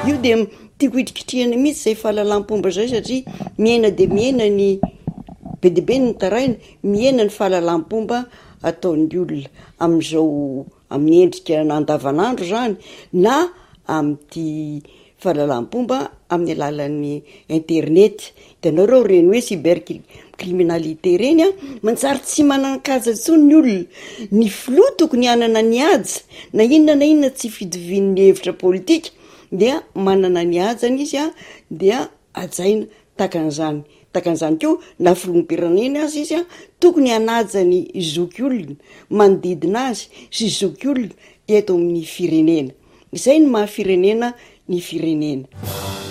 io de tiako hitrikitrihana mihitsy zay fahalalam-pomba zay satria miaina de miaina ny be de be ny taraina, miaina ny fahalalam-pomba ataon'ny olona amin'izao amin'ny endrika andavanandro zany na amin'ity fahalalam-pomba amin'ny alalan'ny internet. De nareo reny hoe cybercriminalité reny a manjary tsy manan-kaja intsony ny olona, ny filoha tokony hanana ny haja na inona tsy fidivin'ny hevitra politika dia manana ny hajany izy a dia ajaina takan'izany keo na filoham-pirenena azy izy a tokony hanaja ny zoky olona manodidina azy sy zoky olona eto amin'ny firenena. Izay ny maha firenena ny firenena.